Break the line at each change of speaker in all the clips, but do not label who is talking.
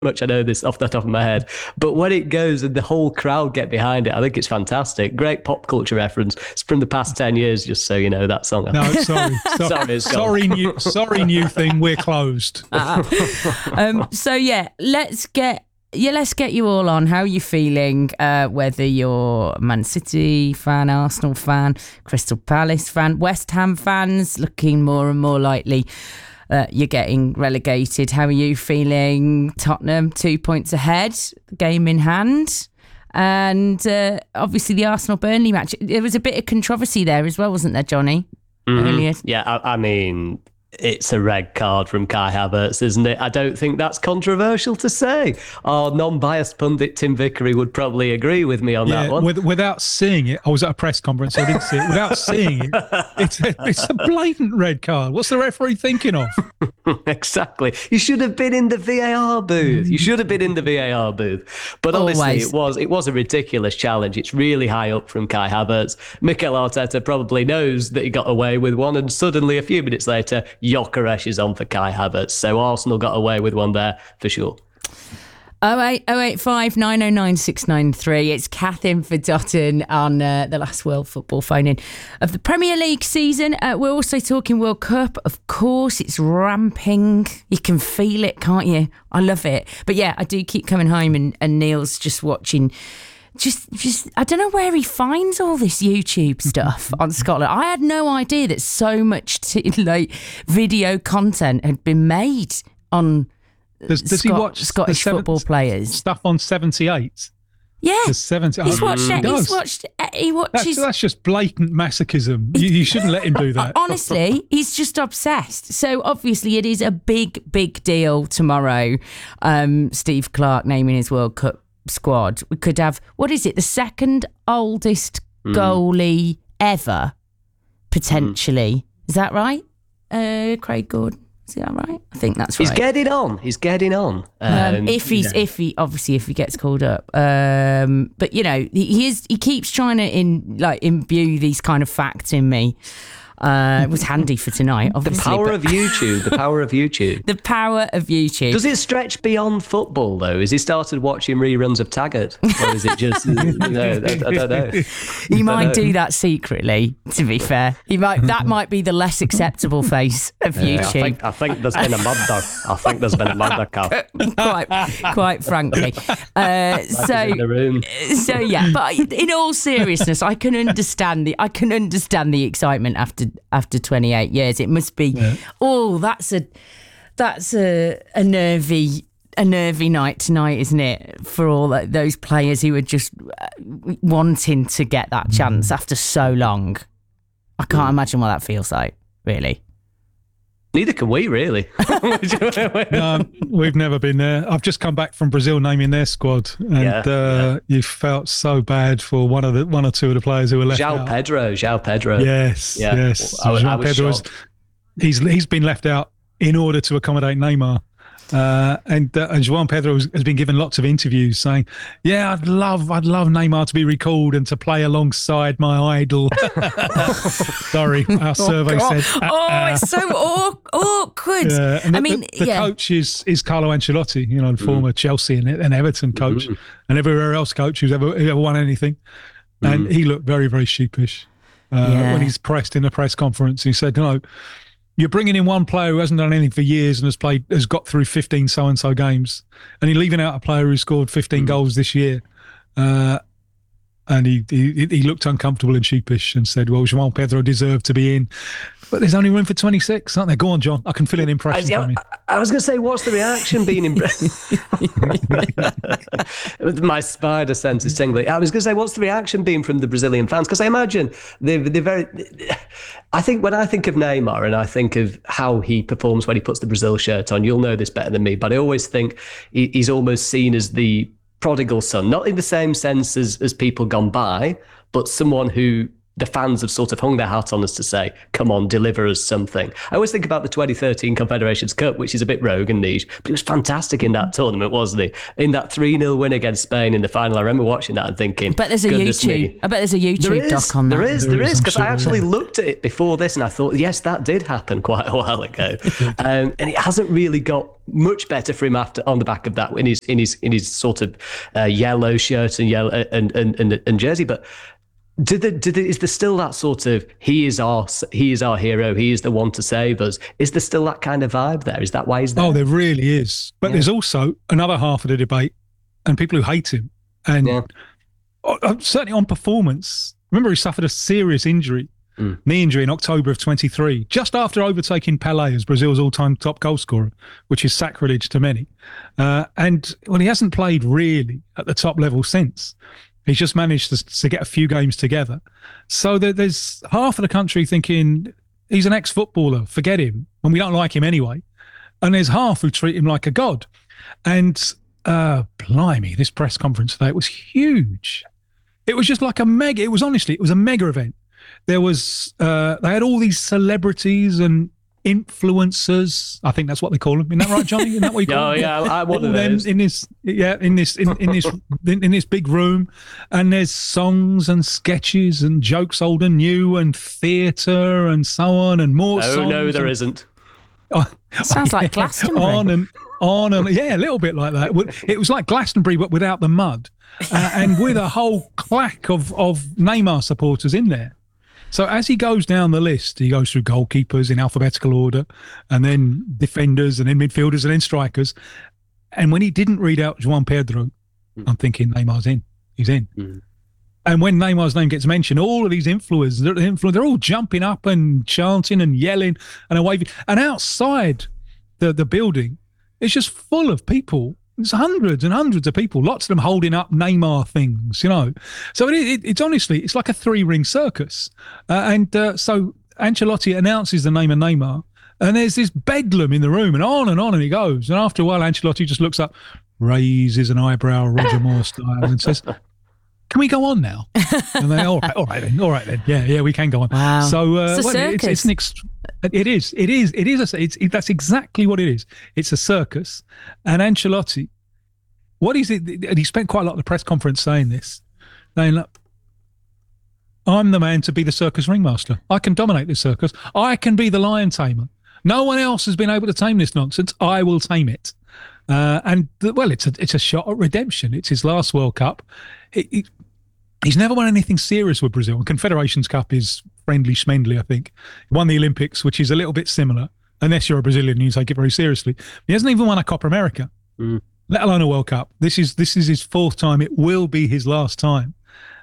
much I know this off the top of my head, but when it goes and the whole crowd get behind it, I think it's fantastic. Great pop culture reference. It's from the past 10 years, just so you know, that song.
No, sorry. Sorry, new thing. We're closed.
So let's get you all on. How are you feeling? Whether you're Man City fan, Arsenal fan, Crystal Palace fan, West Ham fans, looking more and more likely you're getting relegated. How are you feeling? Tottenham 2 points ahead, game in hand. And obviously the Arsenal-Burnley match. There was a bit of controversy there as well, wasn't there, Johnny? Earlier.
Yeah, I mean, it's a red card from Kai Havertz, isn't it? I don't think that's controversial to say. Our non-biased pundit Tim Vickery would probably agree with me on that one.
Without seeing it, I was at a press conference, so I didn't see it. Without seeing it, it's a blatant red card. What's the referee thinking of?
Exactly. You should have been in the VAR booth. But honestly, it was a ridiculous challenge. It's really high up from Kai Havertz. Mikel Arteta probably knows that he got away with one, and suddenly a few minutes later, Gyökeres is on for Kai Havertz. So Arsenal got away with one there for sure.
08085 909 693. It's Kath in for Dotton on the last World Football phone-in of the Premier League season. We're also talking World Cup. Of course, it's ramping. You can feel it, can't you? I love it. But yeah, I do keep coming home and Neil's just watching... Just I don't know where he finds all this YouTube stuff on Scotland. I had no idea that so much video content had been made on
does he watch
Scottish football players
stuff on 78?
Yeah,
he's watched
it. He watches.
That's just blatant masochism. You shouldn't let him do that.
Honestly, he's just obsessed. So obviously, it is a big deal tomorrow. Steve Clarke naming his World Cup squad. We could have, what is it, the second oldest goalie ever, potentially. Is that right? Craig Gordon. Is that right? I think that's right.
He's getting on.
If he gets called up. But you know, he keeps trying to imbue these kind of facts in me. It was handy for tonight, obviously.
The power of YouTube. The power of YouTube. Does it stretch beyond football, though? Has he started watching reruns of Taggart? Or is it just, I don't know.
He might do that secretly, to be fair. That might be the less acceptable face of YouTube.
I think there's been a murder, Carl.
Quite frankly. So yeah, but in all seriousness, I can understand the excitement after 28 years. It must be that's a nervy night tonight, isn't it, for all those players who are just wanting to get that chance after so long. I can't imagine what that feels like, really.
Neither can we, really.
No, we've never been there. I've just come back from Brazil naming their squad, and you felt so bad for one or two of the players who were left out.
João Pedro.
Yes. João Pedro. He's been left out in order to accommodate Neymar. And João Pedro has been given lots of interviews saying, "Yeah, I'd love Neymar to be recalled and to play alongside my idol." Sorry, our survey said.
It's so awkward.
Yeah. And the coach is Carlo Ancelotti, former Chelsea and Everton coach, and everywhere else coach who's ever won anything. And he looked very, very sheepish when he's pressed in a press conference. He said, "No. You're bringing in one player who hasn't done anything for years and has got through 15 so-and-so games, and you're leaving out a player who scored 15 goals this year." And he looked uncomfortable and sheepish and said, "Well, João Pedro deserved to be in, but there's only room for 26, aren't there? Go on, John. I can fill in impressions from you."
I was going to say, what's the reaction been in my spider sense is tingling. I was going to say, what's the reaction been from the Brazilian fans? Because I imagine I think when I think of Neymar and I think of how he performs when he puts the Brazil shirt on, you'll know this better than me, but I always think he's almost seen as the prodigal son, not in the same sense as people gone by, but someone who the fans have sort of hung their hat on us to say, come on, deliver us something. I always think about the 2013 Confederations Cup, which is a bit rogue and niche, but it was fantastic in that tournament, wasn't it? In that 3-0 win against Spain in the final, I remember watching that and thinking,
I bet there's a YouTube doc on that.
There is, because I actually looked at it before this and I thought, yes, that did happen quite a while ago. And it hasn't really got much better for him after on the back of that in his sort of yellow shirt and yellow and jersey, but. Is there still that sort of he is our hero, he is the one to save us? Is there still that kind of vibe there? Is that why he's there?
Oh, there really is. But there's also another half of the debate and people who hate him. And certainly on performance, remember he suffered a serious injury, knee injury in October of 23, just after overtaking Pelé as Brazil's all-time top goal scorer, which is sacrilege to many. And he hasn't played really at the top level since. He's just managed to get a few games together. So there's half of the country thinking he's an ex-footballer, forget him, and we don't like him anyway. And there's half who treat him like a god. And blimey, this press conference today, it was huge. It was just like a mega event. There was, they had all these celebrities and influencers. I think that's what they call them. Isn't that right, Johnny? Isn't that what you call them?
Yeah, one of those.
In this big room, and there's songs and sketches and jokes old and new and theatre and so on and more.
Oh
songs
no, there isn't.
Sounds like Glastonbury.
On and yeah, a little bit like that. It was like Glastonbury but without the mud, and with a whole claque of Neymar supporters in there. So as he goes down the list, he goes through goalkeepers in alphabetical order, and then defenders, and then midfielders, and then strikers. And when he didn't read out João Pedro, I'm thinking Neymar's in. He's in. And when Neymar's name gets mentioned, all of these influencers, they're all jumping up and chanting and yelling and waving. And outside the building, it's just full of people. There's hundreds and hundreds of people, lots of them holding up Neymar things, you know. So it's honestly, it's like a 3-ring circus. So Ancelotti announces the name of Neymar, and there's this bedlam in the room, and on he goes. And after a while, Ancelotti just looks up, raises an eyebrow, Roger Moore style, and says, "Can we go on now?" And they, all right then. Yeah, we can go on.
Wow.
So
it's
that's exactly what it is. It's a circus. And Ancelotti, what is it? And he spent quite a lot of the press conference saying this. Saying, look, I'm the man to be the circus ringmaster. I can dominate this circus. I can be the lion tamer. No one else has been able to tame this nonsense. I will tame it. It's a shot at redemption. It's his last World Cup. He's never won anything serious with Brazil. Confederations Cup is friendly schmendly, I think. He won the Olympics, which is a little bit similar, unless you're a Brazilian and you take it very seriously. He hasn't even won a Copa America, let alone a World Cup. This is his 4th time. It will be his last time.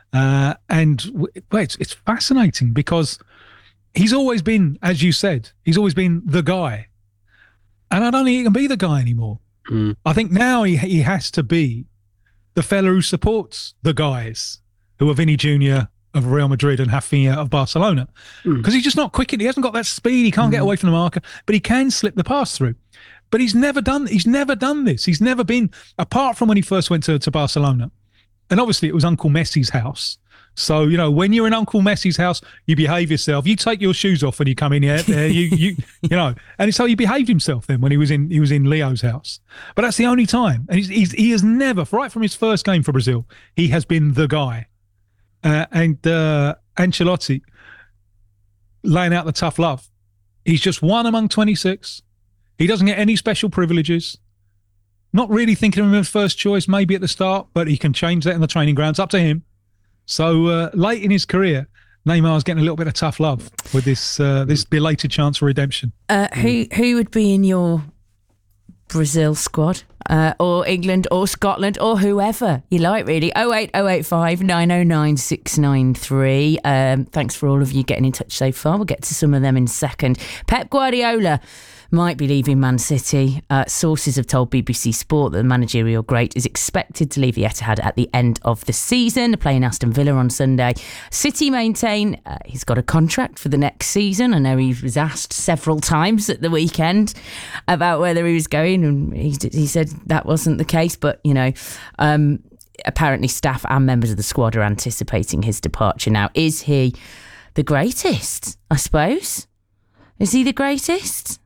It's fascinating because he's always been, as you said, he's always been the guy. And I don't think he can be the guy anymore. I think now he has to be the fella who supports the guys who are Vinny Jr. of Real Madrid and Rafinha of Barcelona. Because he's just not quick. He hasn't got that speed. He can't get away from the marker, but he can slip the pass through. But he's never done this. He's never been, apart from when he first went to Barcelona. And obviously it was Uncle Messi's house. So, you know, when you're in Uncle Messi's house, you behave yourself. You take your shoes off when you come in here. You know, and so he behaved himself then when he was in Leo's house. But that's the only time. And he has never, right from his first game for Brazil, he has been the guy. And Ancelotti laying out the tough love. He's just one among 26. He doesn't get any special privileges. Not really thinking of him as first choice, maybe at the start, but he can change that in the training grounds. Up to him. So late in his career, Neymar's getting a little bit of tough love with this belated chance for redemption.
Who would be in your Brazil squad, or England, or Scotland, or whoever you like, really? 08085 909 693. Thanks for all of you getting in touch so far. We'll get to some of them in a second. Pep Guardiola might be leaving Man City. Sources have told BBC Sport that the managerial great is expected to leave the Etihad at the end of the season, playing Aston Villa on Sunday. City maintain he's got a contract for the next season. I know he was asked several times at the weekend about whether he was going, and he said that wasn't the case. But, you know, apparently staff and members of the squad are anticipating his departure now. Is he the greatest, I suppose? Is he the greatest?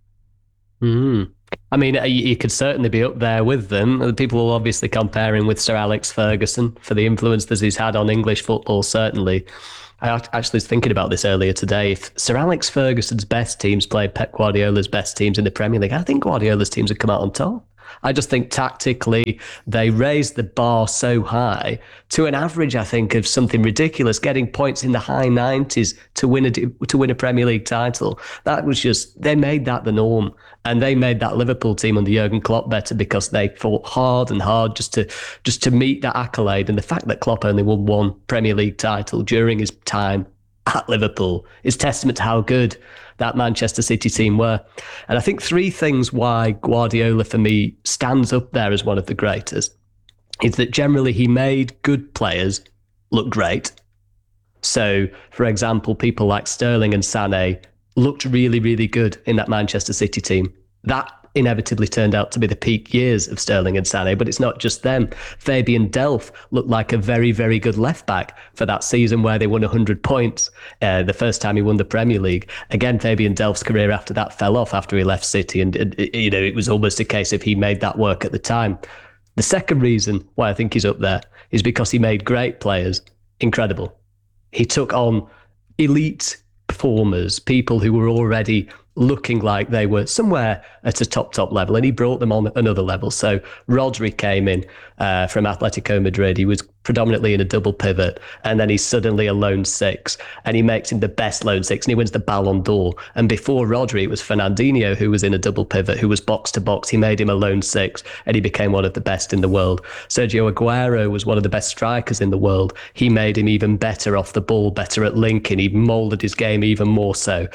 I mean, he could certainly be up there with them. People will obviously compare him with Sir Alex Ferguson for the influence that he's had on English football, certainly. I actually was thinking about this earlier today. If Sir Alex Ferguson's best teams played Pep Guardiola's best teams in the Premier League, I think Guardiola's teams would come out on top. I just think tactically they raised the bar so high to an average, I think, of something ridiculous, getting points in the high 90s to win a Premier League title. That was just, they made that the norm. And they made that Liverpool team under Jurgen Klopp better because they fought hard and hard just to meet that accolade. And the fact that Klopp only won one Premier League title during his time at Liverpool is testament to how good that Manchester City team were. And I think three things why Guardiola, for me, stands up there as one of the greatest is that generally he made good players look great. So, for example, people like Sterling and Sané looked really, really good in that Manchester City team. That inevitably turned out to be the peak years of Sterling and Sané, but it's not just them. Fabian Delph looked like a very, very good left-back for that season where they won 100 points the first time he won the Premier League. Again, Fabian Delph's career after that fell off after he left City, and it was almost a case of he made that work at the time. The second reason why I think he's up there is because he made great players incredible. He took on elite performers, people who were already looking like they were somewhere at a top level, and he brought them on another level. So Rodri came in from Atletico Madrid. He was predominantly in a double pivot, and then he's suddenly a lone six, and he makes him the best lone six, and he wins the Ballon d'Or. And before Rodri, it was Fernandinho who was in a double pivot, who was box to box. He made him a lone six, and he became one of the best in the world. Sergio Aguero was one of the best strikers in the world. He made him even better off the ball, better at linking. He moulded his game even more so.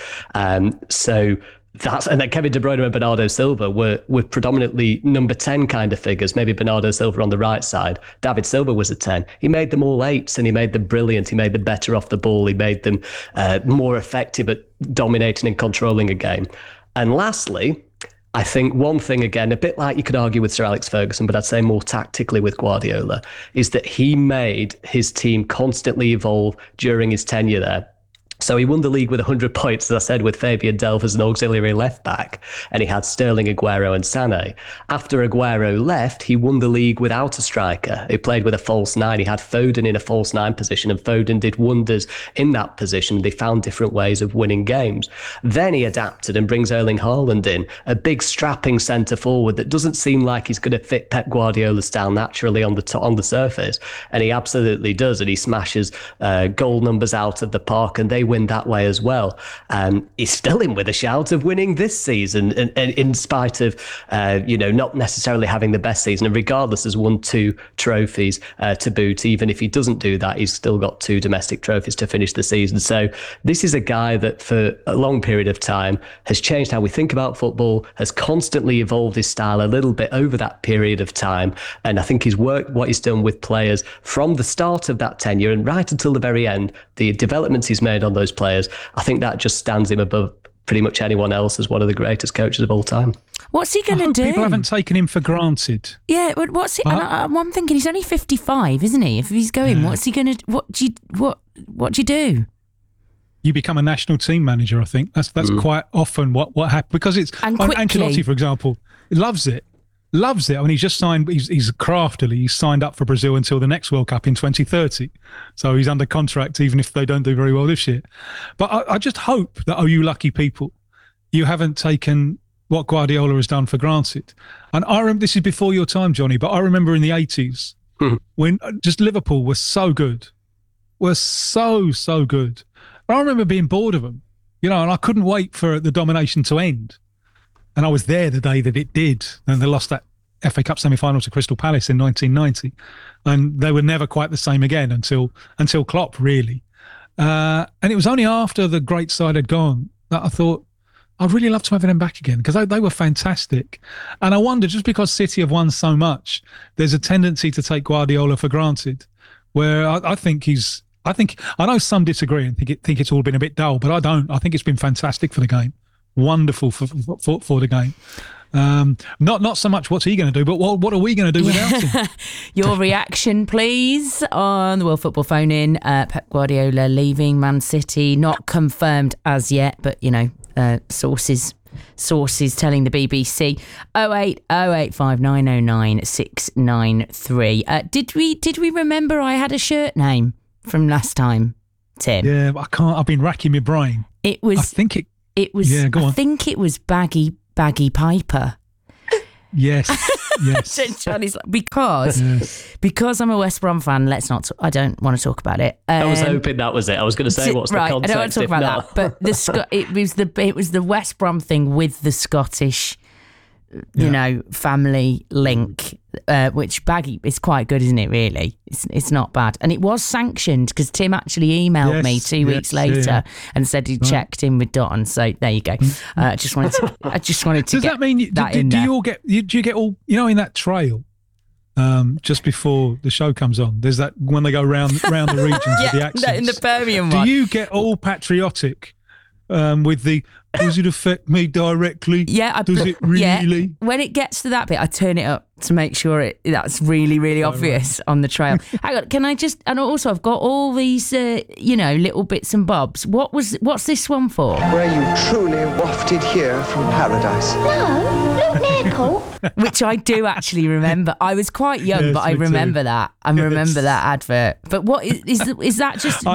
And then Kevin De Bruyne and Bernardo Silva were predominantly number 10 kind of figures, maybe Bernardo Silva on the right side. David Silva was a 10. He made them all 8s, and he made them brilliant. He made them better off the ball. He made them more effective at dominating and controlling a game. And lastly, I think one thing, again, a bit like you could argue with Sir Alex Ferguson, but I'd say more tactically with Guardiola, is that he made his team constantly evolve during his tenure there. So he won the league with 100 points, as I said, with Fabian Delph as an auxiliary left-back, and he had Sterling, Aguero and Sané. After Aguero left, he won the league without a striker. He played with a false 9. He had Foden in a false 9 position, and Foden did wonders in that position. They found different ways of winning games. Then he adapted and brings Erling Haaland in, a big strapping centre-forward that doesn't seem like he's going to fit Pep Guardiola's style naturally on the surface, and he absolutely does, and he smashes goal numbers out of the park, and they win that way as well. He's still in with a shout of winning this season, and in spite of not necessarily having the best season, and regardless has won 2 trophies to boot. Even if he doesn't do that, he's still got 2 domestic trophies to finish the season. So this is a guy that for a long period of time has changed how we think about football, has constantly evolved his style a little bit over that period of time, and I think what he's done with players from the start of that tenure and right until the very end, the developments he's made on those players, I think that just stands him above pretty much anyone else as one of the greatest coaches of all time.
What's he going to do?
People haven't taken him for granted.
Yeah, but what's he? I'm thinking he's only 55, isn't he? If he's going, what's he going to? What do you do?
You become a national team manager. I think that's quite often what happens, because it's Ancelotti, for example, loves it. I mean, he's just signed. He's craftily. He's signed up for Brazil until the next World Cup in 2030. So he's under contract, even if they don't do very well this year. But I just hope that, you lucky people, you haven't taken what Guardiola has done for granted. And I remember, this is before your time, Johnny, but I remember in the 80s when just Liverpool was so good, so good. But I remember being bored of them, and I couldn't wait for the domination to end. And I was there the day that it did, and they lost that FA Cup semi-final to Crystal Palace in 1990, and they were never quite the same again until Klopp, really. And it was only after the great side had gone that I thought, I'd really love to have them back again, because they were fantastic. And I wonder, just because City have won so much, there's a tendency to take Guardiola for granted, where I know some disagree and think it's all been a bit dull, but I don't. I think it's been fantastic for the game. Wonderful for the game. Not so much what's he going to do, but what are we going to do without him?
Your reaction, please, on the World Football phone-in. Pep Guardiola leaving Man City, not confirmed as yet, but, sources telling the BBC. 08085909693. Did we remember I had a shirt name from last time, Tim?
Yeah, I can't. I've been racking my brain.
It was.
I think it was. Yeah, go on.
I think it was Baggy Piper.
Yes.
Charlie's like, because I'm a West Brom fan. Let's not. I don't want to talk about it.
I was hoping that was it. I was going to say, what's the context?
I don't want to talk about that. But it was the West Brom thing with the Scottish, family link, which Baggy is quite good, isn't it? Really, it's not bad, and it was sanctioned because Tim actually emailed me 2 weeks later and said he checked in with Dotton. So there you go. I just wanted to.
Does that mean do you all get? Do you get all? In that trail, just before the show comes on, there's that when they go round the regions with the accents
in the Birmingham one.
Do you get all patriotic? With the, does it affect me directly?
Yeah.
Does it really?
Yeah. When it gets to that bit, I turn it up to make sure that's really, really obvious on the trail. Hang on, can I just, and also I've got all these, little bits and bobs. What's this one for?
Were you truly wafted here from paradise?
No, Luke Nickel.
Which I do actually remember. I was quite young, but I remember that. I remember that advert. But what is that just